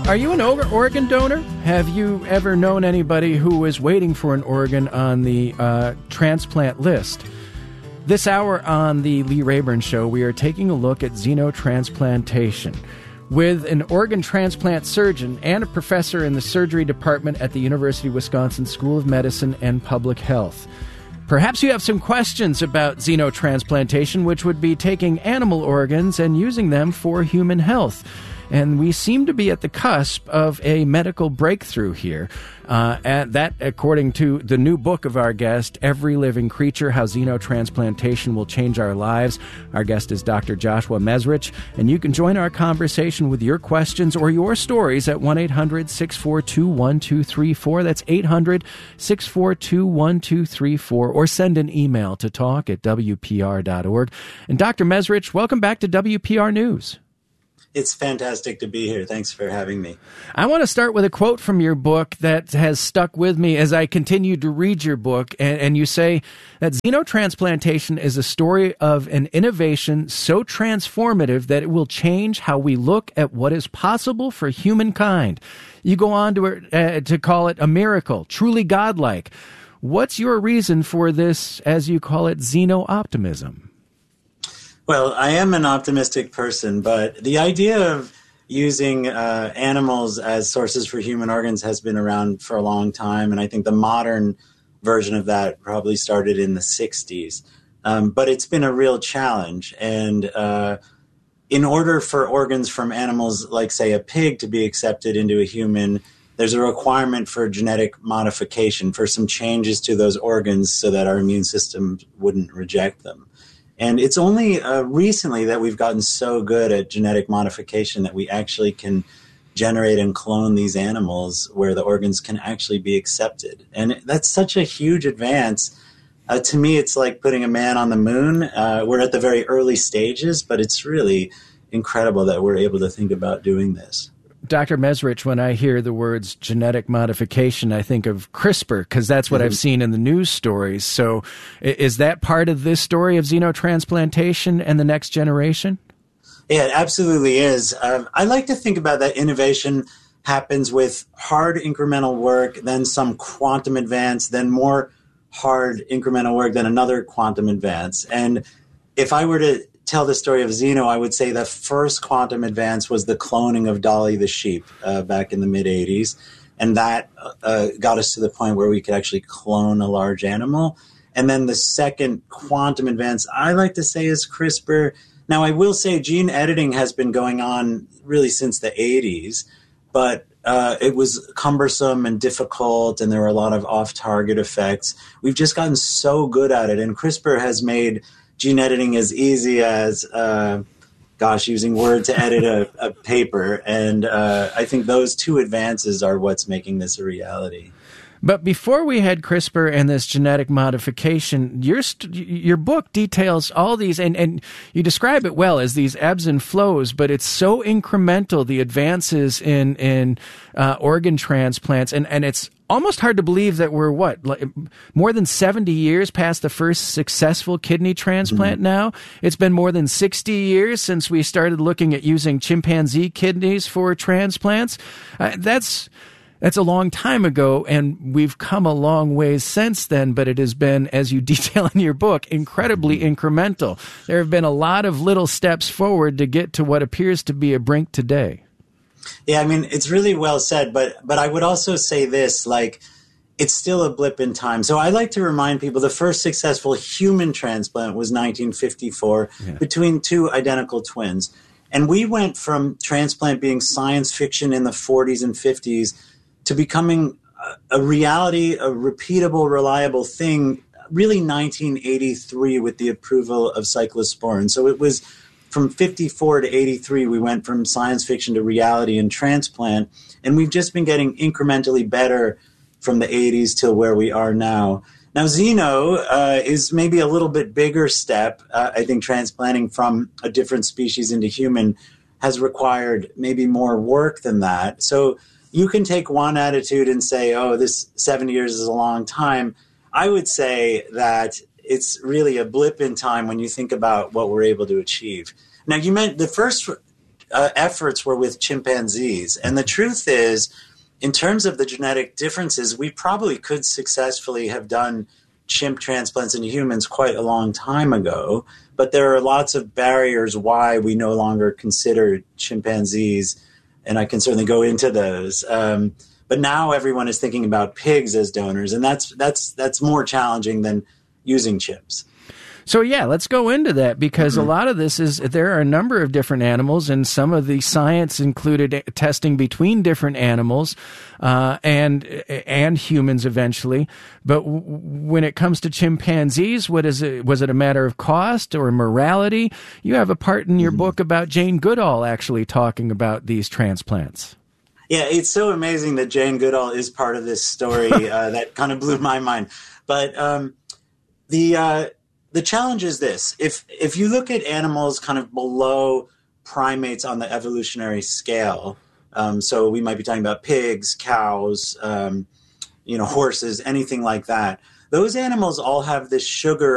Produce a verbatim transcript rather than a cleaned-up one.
Are you an organ donor? Have you ever known anybody who is waiting for an organ on the uh, transplant list? This hour on the Lee Rayburn Show, we are taking a look at xenotransplantation with an organ transplant surgeon and a professor in the surgery department at the University of Wisconsin School of Medicine and Public Health. Perhaps you have some questions about xenotransplantation, which would be taking animal organs and using them for human health. And we seem to be at the cusp of a medical breakthrough here. Uh, and that, according to the new book of our guest, Every Living Creature, How Xenotransplantation Will Change Our Lives. Our guest is Doctor Joshua Mezrich, and you can join our conversation with your questions or your stories at one eight hundred six four two one two three four. That's eight hundred six four two one two three four, or send an email to talk at W P R dot org. And Doctor Mezrich, welcome back to W P R News. It's fantastic to be here. Thanks for having me. I want to start with a quote from your book that has stuck with me as I continued to read your book. And, and you say that xenotransplantation is a story of an innovation so transformative that it will change how we look at what is possible for humankind. You go on to, uh, to call it a miracle, truly godlike. What's your reason for this, as you call it, xeno-optimism? Well, I am an optimistic person, but the idea of using uh, animals as sources for human organs has been around for a long time, and I think the modern version of that probably started in the sixties. Um, but it's been a real challenge, and uh, in order for organs from animals like, say, a pig to be accepted into a human, there's a requirement for genetic modification, for some changes to those organs so that our immune system wouldn't reject them. And it's only uh, recently that we've gotten so good at genetic modification that we actually can generate and clone these animals where the organs can actually be accepted. And that's such a huge advance. Uh, to me, it's like putting a man on the moon. Uh, we're at the very early stages, but it's really incredible that we're able to think about doing this. Doctor Mezrich, when I hear the words genetic modification, I think of CRISPR, because that's what mm-hmm. I've seen in the news stories. So is that part of this story of xenotransplantation and the next generation? Yeah, it absolutely is. Um, I like to think about that innovation happens with hard incremental work, then some quantum advance, then more hard incremental work, then another quantum advance. And if I were to tell the story of Xeno, I would say the first quantum advance was the cloning of Dolly the sheep uh, back in the mid-eighties. And that uh, got us to the point where we could actually clone a large animal. And then the second quantum advance, I like to say, is CRISPR. Now, I will say gene editing has been going on really since the eighties, but uh, it was cumbersome and difficult, and there were a lot of off-target effects. We've just gotten so good at it, and CRISPR has made gene editing as easy as, uh, gosh, using Word to edit a, a paper. And uh, I think those two advances are what's making this a reality. But before we had CRISPR and this genetic modification, your st- your book details all these, and, and you describe it well as these ebbs and flows, but it's so incremental, the advances in, in uh, organ transplants, and, and it's almost hard to believe that we're, what, like more than seventy years past the first successful kidney transplant mm-hmm. now? It's been more than sixty years since we started looking at using chimpanzee kidneys for transplants. Uh, that's... That's a long time ago, and we've come a long ways since then, but it has been, as you detail in your book, incredibly incremental. There have been a lot of little steps forward to get to what appears to be a brink today. Yeah, I mean, it's really well said, but but I would also say this, like, it's still a blip in time. So I like to remind people the first successful human transplant was nineteen fifty-four yeah. between two identical twins. And we went from transplant being science fiction in the forties and fifties to becoming a reality, a repeatable, reliable thing, really nineteen eighty-three with the approval of cyclosporin. So it was from fifty-four to eighty-three, we went from science fiction to reality in transplant, and we've just been getting incrementally better from the eighties till where we are now. Now, Xeno uh, is maybe a little bit bigger step. Uh, I think transplanting from a different species into human has required maybe more work than that. So you can take one attitude and say, oh, this seventy years is a long time. I would say that it's really a blip in time when you think about what we're able to achieve. Now, you meant the first uh, efforts were with chimpanzees. And the truth is, in terms of the genetic differences, we probably could successfully have done chimp transplants in humans quite a long time ago. But there are lots of barriers why we no longer consider chimpanzees, and I can certainly go into those. Um, but now everyone is thinking about pigs as donors, and that's that's that's more challenging than using chimps. So, yeah, let's go into that, because mm-hmm. a lot of this is, there are a number of different animals, and some of the science included testing between different animals uh, and and humans eventually. But w- when it comes to chimpanzees, what is it? Was it a matter of cost or morality? You have a part in your mm-hmm. book about Jane Goodall actually talking about these transplants. Yeah, it's so amazing that Jane Goodall is part of this story. uh, that kind of blew my mind. But um, the... Uh, The challenge is this. If if you look at animals kind of below primates on the evolutionary scale, um, so we might be talking about pigs, cows, um, you know, horses, anything like that, those animals all have this sugar